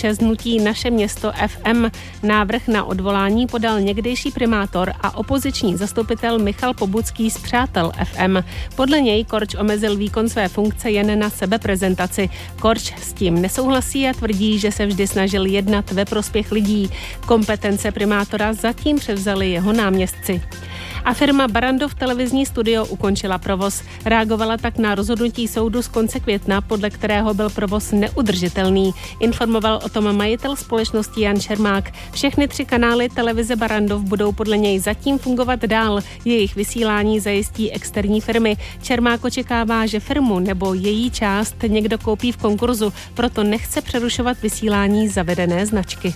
přes hnutí Naše město FM. Návrh na odvolání podal někdejší primátor a opoziční zastupitel Michal Pobucký z Přátel FM. Podle něj Korč omezil výkon své funkce jen na sebeprezentaci. Korč s tím nesouhlasí a tvrdí, že se vždy snažil jednat ve prospěch lidí. Kompetence primátora zatím převzali jeho náměstci. A firma Barrandov televizní studio ukončila provoz. Reagovala tak na rozhodnutí soudu z konce května, podle kterého byl provoz neudržitelný. Informoval o tom majitel společnosti Jan Čermák. Všechny 3 kanály televize Barrandov budou podle něj zatím fungovat dál. Jejich vysílání zajistí externí firmy. Čermák očekává, že firmu nebo její část někdo koupí v konkurzu, proto nechce přerušovat vysílání zavedené značky.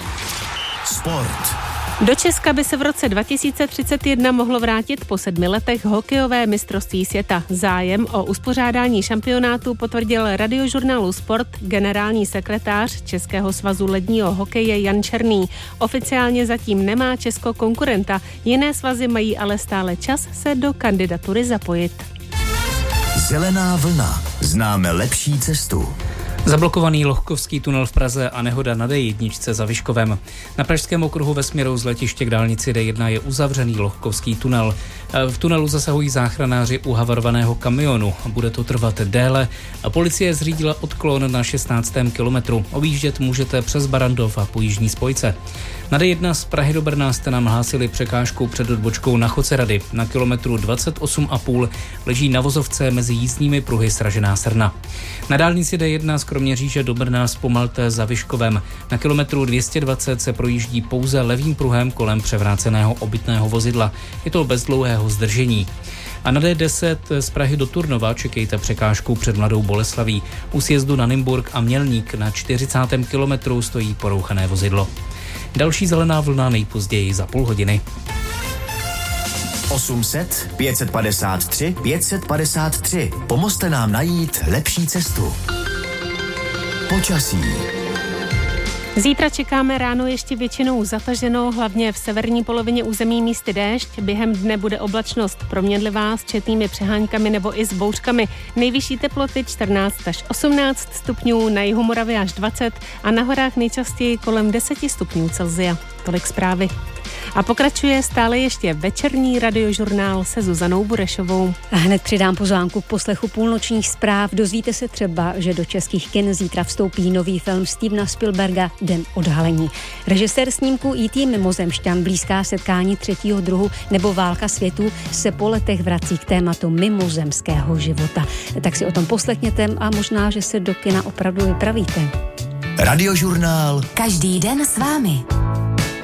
Sport. Do Česka by se v roce 2031 mohlo vrátit po 7 letech hokejové mistrovství světa. Zájem o uspořádání šampionátu potvrdil radiožurnálu Sport generální sekretář Českého svazu ledního hokeje Jan Černý. Oficiálně zatím nemá Česko konkurenta, jiné svazy mají ale stále čas se do kandidatury zapojit. Zelená vlna. Známe lepší cestu. Zablokovaný Lohkovský tunel v Praze a nehoda na D1 za Vyškovem. Na pražském okruhu ve směru z letiště k dálnici D1 je uzavřený Lohkovský tunel. V tunelu zasahují záchranáři u havarovaného kamionu. Bude to trvat déle. Policie zřídila odklon na 16. kilometru. Objíždět můžete přes Barrandov a po jižní spojce. Na D1 z Prahy do Brna jste nám hlásili překážku před odbočkou na Chocerady. Na kilometru 28,5 leží na vozovce mezi jízdními pruhy sražená srna. Na dálnici D1 z Kroměříže do Brna zpomalte za Vyškovem. Na kilometru 220 se projíždí pouze levým pruhem kolem převráceného obytného vozidla. Je to bez dlouhého zdržení. A na D10 z Prahy do Turnova čekejte překážku před Mladou Boleslaví. U sjezdu na Nymburk a Mělník na 40. kilometru stojí porouchané vozidlo. Další zelená vlna nejpozději za půl hodiny. 800 553 553. Pomozte nám najít lepší cestu. Počasí. Zítra čekáme ráno ještě většinou zataženo, hlavně v severní polovině území místy déšť. Během dne bude oblačnost proměnlivá s četnými přeháňkami nebo i s bouřkami. Nejvyšší teploty 14 až 18 stupňů, na jihu Moravy až 20 a na horách nejčastěji kolem 10 stupňů Celsia. Tolik zprávy. A pokračuje stále ještě večerní radiožurnál se Zuzanou Burešovou. A hned přidám pozvánku k poslechu půlnočních zpráv. Dozvíte se třeba, že do českých kin zítra vstoupí nový film Stevena Spielberga Den odhalení. Režisér snímku E.T. mimozemšťan, blízká setkání třetího druhu nebo válka světů se po letech vrací k tématu mimozemského života. Tak si o tom poslechněte a možná, že se do kina opravdu vypravíte. Radiožurnál. Každý den s vámi.